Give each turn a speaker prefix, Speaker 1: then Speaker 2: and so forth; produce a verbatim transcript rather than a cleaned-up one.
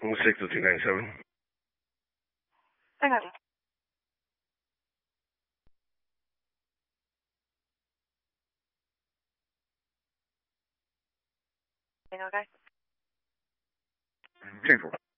Speaker 1: One six two two nine seven.
Speaker 2: I got it. Okay.
Speaker 1: Ten four.